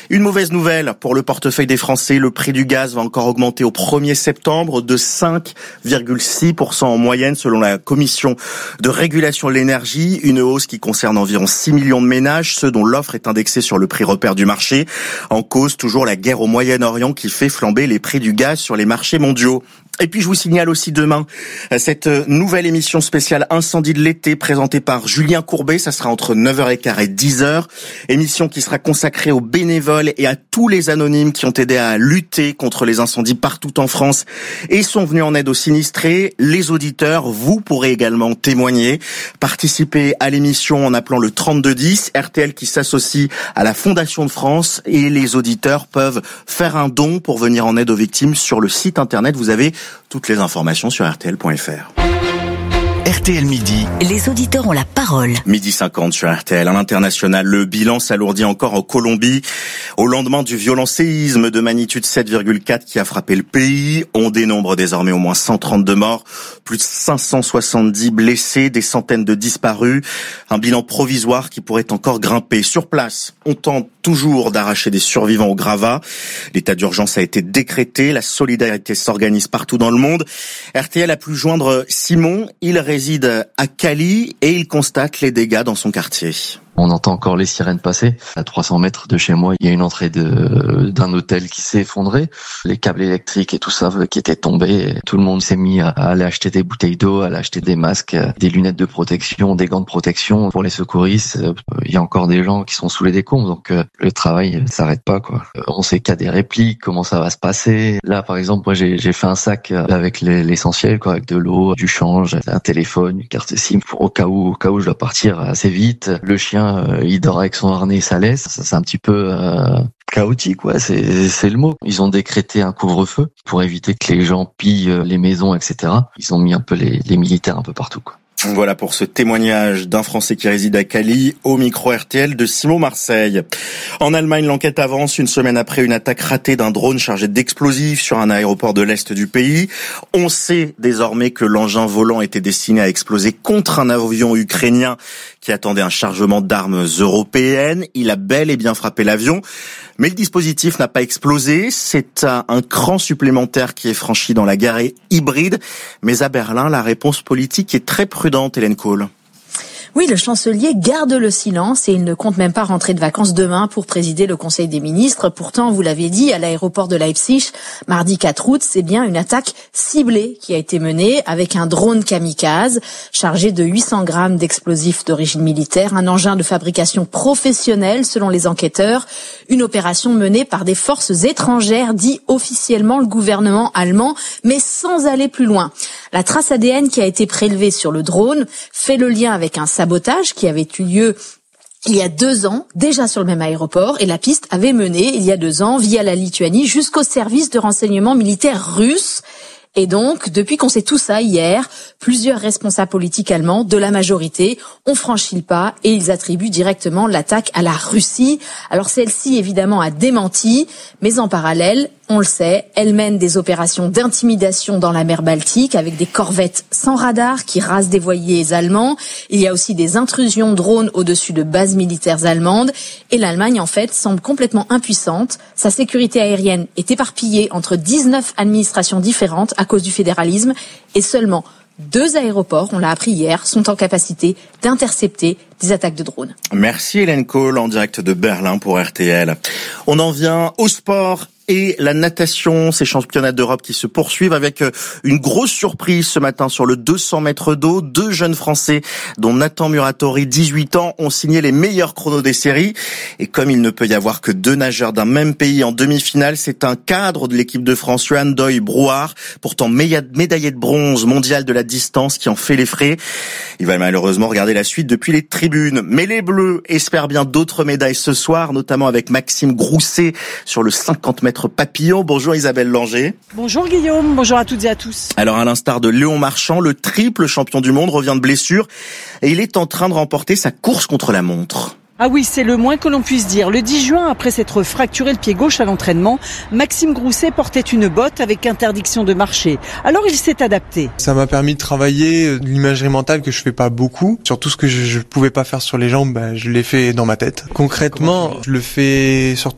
Une mauvaise nouvelle pour le portefeuille des Français, le prix du gaz va encore augmenter au 1er septembre de 5,6% en moyenne selon la Commission de régulation de l'énergie, une hausse qui concerne environ 6 millions de ménages, ceux dont l'offre est indexée sur le prix repère du marché. En cause, toujours la guerre au Moyen-Orient qui fait flamber les prix du gaz sur les marchés mondiaux. Et puis je vous signale aussi demain cette nouvelle émission spéciale Incendie de l'été présentée par Julien Courbet. Ça sera entre 9h15 et 10h. Émission qui sera consacrée aux bénévoles et à tous les anonymes qui ont aidé à lutter contre les incendies partout en France et sont venus en aide aux sinistrés. Les auditeurs, vous pourrez également témoigner. Participer à l'émission en appelant le 3210, RTL qui s'associe à la Fondation de France, et les auditeurs peuvent faire un don pour venir en aide aux victimes sur le site internet. Vous avez toutes les informations sur rtl.fr. RTL Midi. Les auditeurs ont la parole. 12h50 sur RTL. À l'international, le bilan s'alourdit encore en Colombie. Au lendemain du violent séisme de magnitude 7,4 qui a frappé le pays, on dénombre désormais au moins 132 morts, plus de 570 blessés, des centaines de disparus. Un bilan provisoire qui pourrait encore grimper. Sur place, on tente toujours d'arracher des survivants au gravat. L'état d'urgence a été décrété. La solidarité s'organise partout dans le monde. RTL a pu joindre Simon. Il réside à Cali et il constate les dégâts dans son quartier. On entend encore les sirènes passer. À 300 mètres de chez moi, il y a une entrée d'un hôtel qui s'est effondré. Les câbles électriques et tout ça qui étaient tombés. Tout le monde s'est mis à aller acheter des bouteilles d'eau, à aller acheter des masques, des lunettes de protection, des gants de protection pour les secouristes. Il y a encore des gens qui sont sous les décombres, donc le travail s'arrête pas, quoi. On sait qu'il y a des répliques, comment ça va se passer. Là, par exemple, moi, j'ai fait un sac avec l'essentiel, quoi, avec de l'eau, du change, un téléphone, une carte SIM, au cas où je dois partir assez vite. Le chien, il dort avec son harnais et sa laisse. Ça, c'est un petit peu chaotique, ouais, c'est le mot. Ils ont décrété un couvre-feu pour éviter que les gens pillent les maisons, etc. Ils ont mis un peu les militaires un peu partout, quoi. Voilà pour ce témoignage d'un Français qui réside à Cali au micro RTL de Simon Marseille. En Allemagne, l'enquête avance une semaine après une attaque ratée d'un drone chargé d'explosifs sur un aéroport de l'Est du pays. On sait désormais que l'engin volant était destiné à exploser contre un avion ukrainien qui attendait un chargement d'armes européennes. Il a bel et bien frappé l'avion, mais le dispositif n'a pas explosé. C'est un cran supplémentaire qui est franchi dans la guerre hybride. Mais à Berlin, la réponse politique est très prudente, Hélène Kohl. Oui, le chancelier garde le silence et il ne compte même pas rentrer de vacances demain pour présider le Conseil des ministres. Pourtant, vous l'avez dit, à l'aéroport de Leipzig, mardi 4 août, c'est bien une attaque ciblée qui a été menée avec un drone kamikaze chargé de 800 grammes d'explosifs d'origine militaire, un engin de fabrication professionnelle selon les enquêteurs, une opération menée par des forces étrangères, dit officiellement le gouvernement allemand, mais sans aller plus loin. La trace ADN qui a été prélevée sur le drone fait le lien avec un sabotage qui avait eu lieu il y a 2 ans, déjà sur le même aéroport, et la piste avait mené, il y a 2 ans, via la Lituanie, jusqu'au service de renseignement militaire russe. Et donc, depuis qu'on sait tout ça hier, plusieurs responsables politiques allemands de la majorité ont franchi le pas et ils attribuent directement l'attaque à la Russie. Alors celle-ci, évidemment, a démenti, mais en parallèle, on le sait, elle mène des opérations d'intimidation dans la mer Baltique avec des corvettes sans radar qui rasent des voiliers allemands. Il y a aussi des intrusions drones au-dessus de bases militaires allemandes. Et l'Allemagne, en fait, semble complètement impuissante. Sa sécurité aérienne est éparpillée entre 19 administrations différentes à cause du fédéralisme et seulement 2 aéroports, on l'a appris hier, sont en capacité d'intercepter des attaques de drones. Merci Hélène Kohl en direct de Berlin pour RTL. On en vient au sport et la natation, ces championnats d'Europe qui se poursuivent avec une grosse surprise ce matin sur le 200 mètres d'eau. 2 jeunes Français, dont Nathan Muratori, 18 ans, ont signé les meilleurs chronos des séries. Et comme il ne peut y avoir que 2 nageurs d'un même pays en demi-finale, c'est un cadre de l'équipe de France, Johan Doy-Brouard, pourtant médaillé de bronze mondial de la distance, qui en fait les frais. Il va malheureusement regarder la suite depuis les tribunes. Mais les Bleus espèrent bien d'autres médailles ce soir, notamment avec Maxime Grousset sur le 50 mètres papillon. Bonjour Isabelle Langer. Bonjour Guillaume, bonjour à toutes et à tous. Alors à l'instar de Léon Marchand, le triple champion du monde revient de blessure et il est en train de remporter sa course contre la montre. Ah oui, c'est le moins que l'on puisse dire. Le 10 juin, après s'être fracturé le pied gauche à l'entraînement, Maxime Grousset portait une botte avec interdiction de marcher. Alors il s'est adapté. Ça m'a permis de travailler l'imagerie mentale que je fais pas beaucoup. Surtout ce que je pouvais pas faire sur les jambes, je l'ai fait dans ma tête. Concrètement, je le fais sur